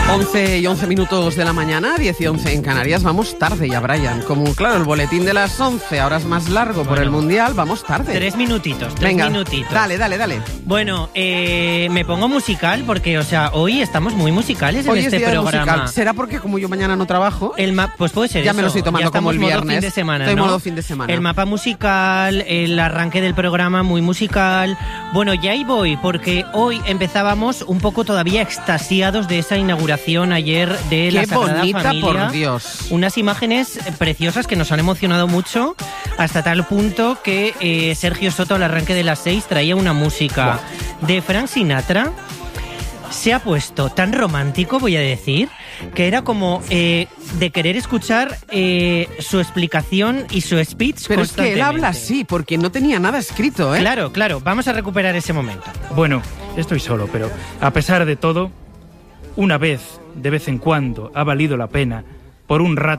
11 y 11 minutos de la mañana, 10 y 11 en Canarias. Vamos tarde ya, Brian. Como, claro, el boletín de las 11 ahora es más largo por el Mundial, vamos tarde. 3 minutitos, Venga, minutitos. Dale. Bueno, me pongo musical porque, o sea, hoy estamos muy musicales Hoy en este es día programa. musical. ¿Será porque como yo mañana no trabajo? Pues puede ser ya eso. me lo estoy tomando como el viernes. Fin de semana, estoy ¿no? modo fin de semana. El mapa musical, el arranque del programa muy musical. Bueno, ya ahí voy, porque hoy empezábamos un poco todavía extasiados de esa inauguración ayer de la Sagrada Familia. Qué bonita, por Dios. Unas imágenes preciosas que nos han emocionado mucho, hasta tal punto que Sergio Soto al arranque de las 6 traía una música de Frank Sinatra. Se ha puesto tan romántico, voy a decir, que era como de querer escuchar su explicación y su speech. Pero es que él habla así, porque no tenía nada escrito, ¿eh? Claro, vamos a recuperar ese momento. Bueno, estoy solo, pero a pesar de todo, una vez, de vez en cuando, ha valido la pena, por un rato,